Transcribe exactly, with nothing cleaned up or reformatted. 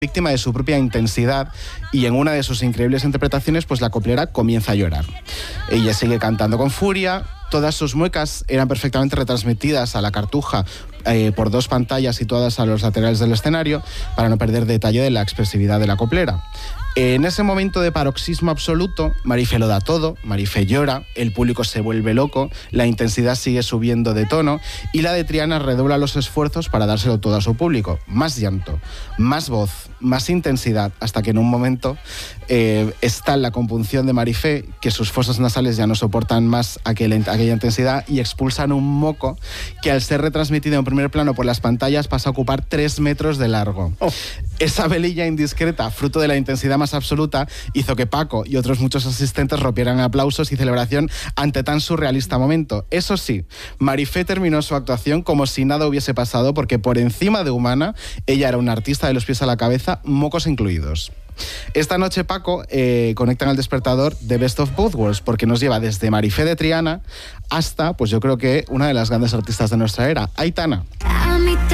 víctima de su propia intensidad, y en una de sus increíbles interpretaciones, pues la coplera comienza a llorar. Ella sigue cantando con furia, todas sus muecas eran perfectamente retransmitidas a la cartuja eh, por dos pantallas situadas a los laterales del escenario, para no perder detalle de la expresividad de la coplera. En ese momento de paroxismo absoluto, Marife lo da todo, Marife llora, el público se vuelve loco, la intensidad sigue subiendo de tono y la de Triana redobla los esfuerzos para dárselo todo a su público. Más llanto, más voz, más intensidad, hasta que en un momento eh, está la compunción de Marife, que sus fosas nasales ya no soportan más aquel, aquella intensidad y expulsan un moco que, al ser retransmitido en primer plano por las pantallas, pasa a ocupar tres metros de largo. Oh. Esa velilla indiscreta, fruto de la intensidad más absoluta, hizo que Paco y otros muchos asistentes rompieran aplausos y celebración ante tan surrealista momento. Eso sí, Marife terminó su actuación como si nada hubiese pasado, porque por encima de humana, ella era una artista de los pies a la cabeza, mocos incluidos. Esta noche, Paco, eh, conecta en El Despertador The Best of Both Worlds, porque nos lleva desde Marife de Triana hasta, pues yo creo que una de las grandes artistas de nuestra era, Aitana.